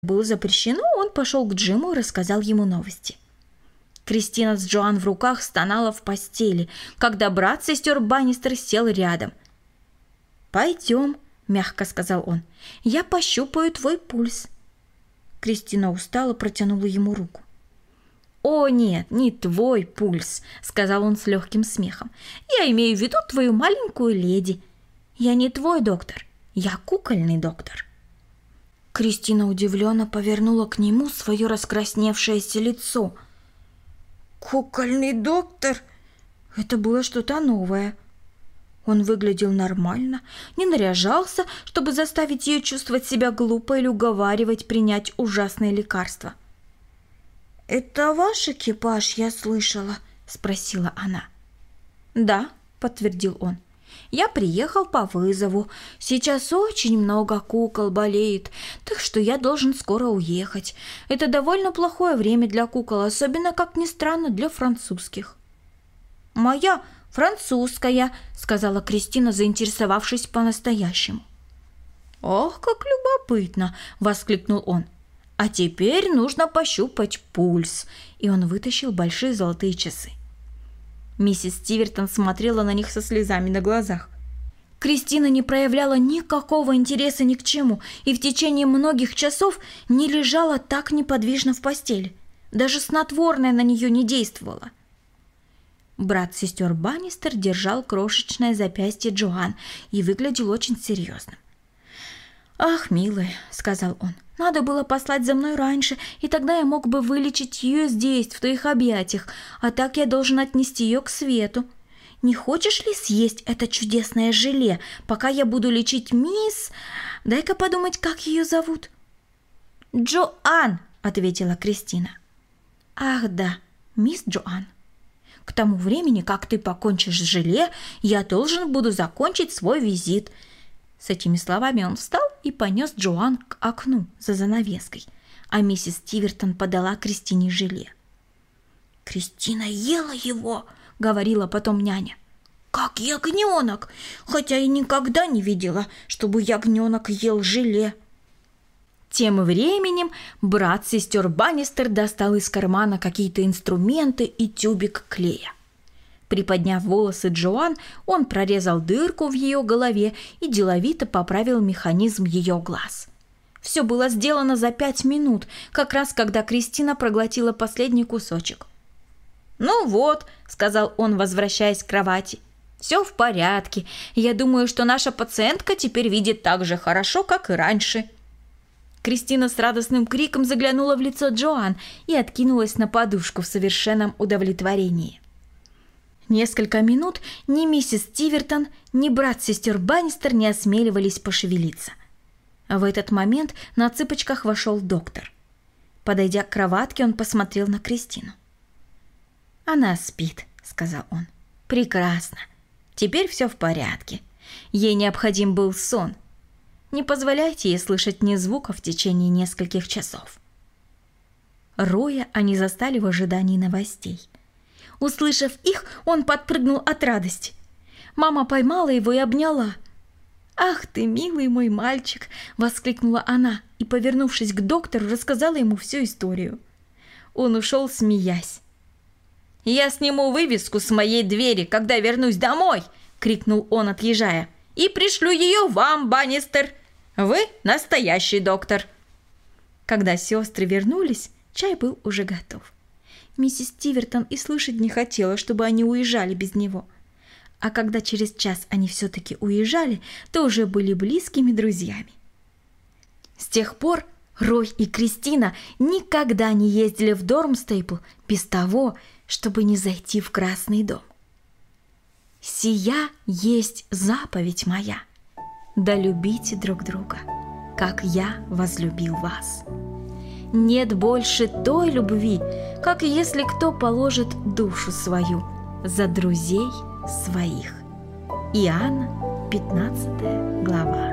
было запрещено, он пошел к Джиму и рассказал ему новости. Кристина с Джоан в руках стонала в постели, когда брат сестер Баннистер сел рядом. «Пойдем», – мягко сказал он, – «я пощупаю твой пульс». Кристина устало протянула ему руку. «О, нет, не твой пульс», – сказал он с легким смехом. «Я имею в виду твою маленькую леди. Я не твой доктор, я кукольный доктор». Кристина удивленно повернула к нему свое раскрасневшееся лицо. «Кукольный доктор?» Это было что-то новое. Он выглядел нормально, не наряжался, чтобы заставить ее чувствовать себя глупо или уговаривать принять ужасное лекарство. «Это ваш экипаж, я слышала?» – спросила она. «Да», – подтвердил он. «Я приехал по вызову. Сейчас очень много кукол болеет, так что я должен скоро уехать. Это довольно плохое время для кукол, особенно, как ни странно, для французских». «Моя французская», – сказала Кристина, заинтересовавшись по-настоящему. «Ох, как любопытно!» – воскликнул он. «А теперь нужно пощупать пульс». И он вытащил большие золотые часы. Миссис Стивертон смотрела на них со слезами на глазах. Кристина не проявляла никакого интереса ни к чему и в течение многих часов не лежала так неподвижно в постели. Даже снотворное на нее не действовало. Брат сестер Баннистер держал крошечное запястье Джоан и выглядел очень серьезным. «Ах, милая», — сказал он, — «надо было послать за мной раньше, и тогда я мог бы вылечить ее здесь, в твоих объятиях, а так я должен отнести ее к свету. Не хочешь ли съесть это чудесное желе, пока я буду лечить мисс... Дай-ка подумать, как ее зовут». «Джоан», — ответила Кристина. «Ах да, мисс Джоан. К тому времени, как ты покончишь с желе, я должен буду закончить свой визит». С этими словами он встал и понес Джоан к окну за занавеской, а миссис Стивертон подала Кристине желе. «Кристина ела его», — говорила потом няня, — «как ягненок, хотя и никогда не видела, чтобы ягненок ел желе». Тем временем брат сестер Баннистер достал из кармана какие-то инструменты и тюбик клея. Приподняв волосы Джоан, он прорезал дырку в ее голове и деловито поправил механизм ее глаз. Все было сделано за 5 минут, как раз когда Кристина проглотила последний кусочек. «Ну вот», — сказал он, возвращаясь к кровати, — «все в порядке. Я думаю, что наша пациентка теперь видит так же хорошо, как и раньше». Кристина с радостным криком заглянула в лицо Джоан и откинулась на подушку в совершенном удовлетворении. Несколько минут ни миссис Стивертон, ни брат сестер Баннистер не осмеливались пошевелиться. В этот момент на цыпочках вошел доктор. Подойдя к кроватке, он посмотрел на Кристину. «Она спит», — сказал он. «Прекрасно. Теперь все в порядке. Ей необходим был сон. Не позволяйте ей слышать ни звука в течение нескольких часов». Роя они застали в ожидании новостей. Услышав их, он подпрыгнул от радости. Мама поймала его и обняла. «Ах ты, милый мой мальчик!» – воскликнула она и, повернувшись к доктору, рассказала ему всю историю. Он ушел, смеясь. «Я сниму вывеску с моей двери, когда вернусь домой!» – крикнул он, отъезжая. «И пришлю ее вам, Баннистер! Вы настоящий доктор!» Когда сестры вернулись, чай был уже готов. Миссис Стивертон и слышать не хотела, чтобы они уезжали без него. А когда через час они все-таки уезжали, то уже были близкими друзьями. С тех пор Рой и Кристина никогда не ездили в Дормстейпл без того, чтобы не зайти в Красный дом. «Сия есть заповедь моя, да любите друг друга, как я возлюбил вас. Нет больше той любви, как если кто положит душу свою за друзей своих». Иоанна, 15 глава.